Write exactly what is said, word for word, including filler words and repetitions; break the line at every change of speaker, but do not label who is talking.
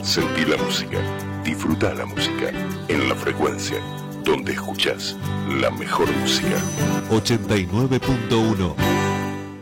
Sentí la música, disfruta la música, en la frecuencia, donde escuchás la mejor música.
ochenta y nueve punto uno